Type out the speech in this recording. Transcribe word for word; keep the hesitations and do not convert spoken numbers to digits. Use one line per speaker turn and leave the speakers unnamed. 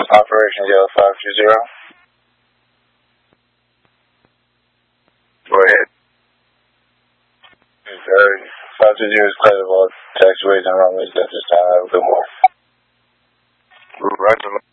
Operation Yellow five two zero. Go ahead. Uh, five two zero is clear of all taxiways and runways at this time. Have a good morning. Roger.